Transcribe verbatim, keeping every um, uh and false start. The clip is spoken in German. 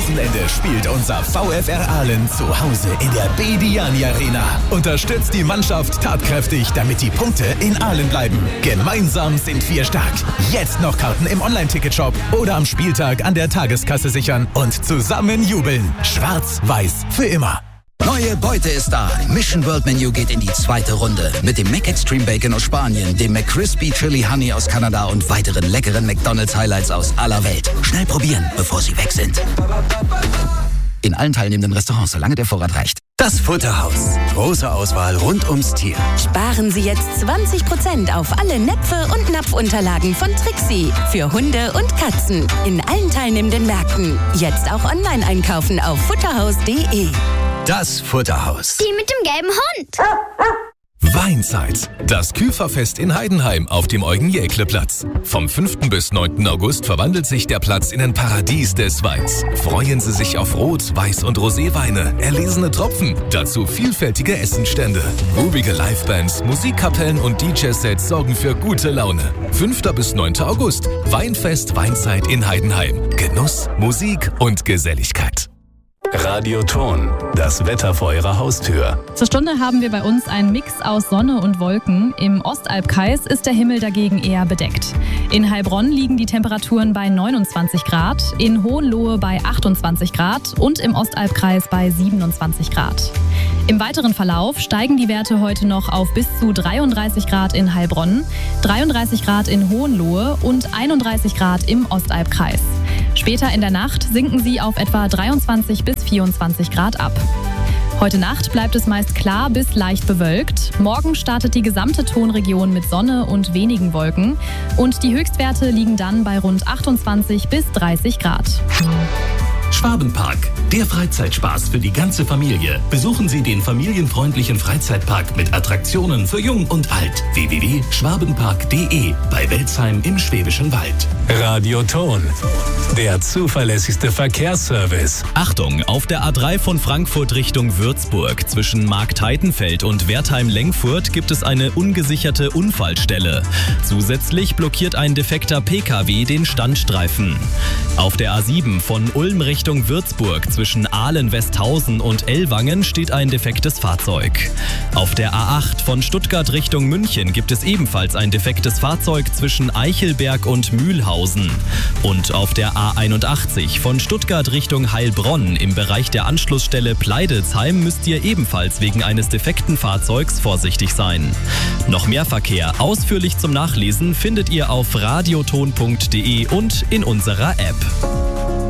Wochenende spielt unser VfR Aalen zu Hause in der Bediani Arena. Unterstützt die Mannschaft tatkräftig, damit die Punkte in Aalen bleiben. Gemeinsam sind wir stark. Jetzt noch Karten im Online-Ticketshop oder am Spieltag an der Tageskasse sichern und zusammen jubeln. Schwarz-Weiß für immer. Neue Beute ist da. Mission World Menu geht in die zweite Runde. Mit dem Mac Extreme Bacon aus Spanien, dem McCrispy Chili Honey aus Kanada und weiteren leckeren McDonald's Highlights aus aller Welt. Schnell probieren, bevor sie weg sind. In allen teilnehmenden Restaurants, solange der Vorrat reicht. Das Futterhaus. Große Auswahl rund ums Tier. Sparen Sie jetzt zwanzig Prozent auf alle Näpfe und Napfunterlagen von Trixie. Für Hunde und Katzen. In allen teilnehmenden Märkten. Jetzt auch online einkaufen auf futterhaus punkt de. Das Futterhaus. Die mit dem gelben Hund. Weinzeit. Das Küferfest in Heidenheim auf dem Eugen-Jäckle-Platz. Vom fünften bis neunten August verwandelt sich der Platz in ein Paradies des Weins. Freuen Sie sich auf Rot-, Weiß- und Roséweine, erlesene Tropfen, dazu vielfältige Essenstände. Rubige Livebands, Musikkapellen und D J-Sets sorgen für gute Laune. fünften bis neunten August. Weinfest Weinzeit in Heidenheim. Genuss, Musik und Geselligkeit. Radioton, das Wetter vor Ihrer Haustür. Zur Stunde haben wir bei uns einen Mix aus Sonne und Wolken. Im Ostalbkreis ist der Himmel dagegen eher bedeckt. In Heilbronn liegen die Temperaturen bei neunundzwanzig Grad, in Hohenlohe bei achtundzwanzig Grad und im Ostalbkreis bei siebenundzwanzig Grad. Im weiteren Verlauf steigen die Werte heute noch auf bis zu dreiunddreißig Grad in Heilbronn, dreiunddreißig Grad in Hohenlohe und einunddreißig Grad im Ostalbkreis. Später in der Nacht sinken sie auf etwa dreiundzwanzig bis vierundzwanzig Grad ab. Heute Nacht bleibt es meist klar bis leicht bewölkt. Morgen startet die gesamte Tonregion mit Sonne und wenigen Wolken. Und die Höchstwerte liegen dann bei rund achtundzwanzig bis dreißig Grad. Schwabenpark, der Freizeitspaß für die ganze Familie. Besuchen Sie den familienfreundlichen Freizeitpark mit Attraktionen für Jung und Alt. w w w punkt schwabenpark punkt de bei Welzheim im Schwäbischen Wald. Radioton, der zuverlässigste Verkehrsservice. Achtung, auf der A drei von Frankfurt Richtung Würzburg zwischen Marktheidenfeld und Wertheim-Lengfurt gibt es eine ungesicherte Unfallstelle. Zusätzlich blockiert ein defekter P K W den Standstreifen. Auf der A sieben von Ulm Richtung Würzburg zwischen Aalen-Westhausen und Ellwangen steht ein defektes Fahrzeug. Auf der A acht von Stuttgart Richtung München gibt es ebenfalls ein defektes Fahrzeug zwischen Eichelberg und Mühlhausen. Und auf der A einundachtzig von Stuttgart Richtung Heilbronn im Bereich der Anschlussstelle Pleidelsheim müsst ihr ebenfalls wegen eines defekten Fahrzeugs vorsichtig sein. Noch mehr Verkehr ausführlich zum Nachlesen findet ihr auf radioton punkt de und in unserer App.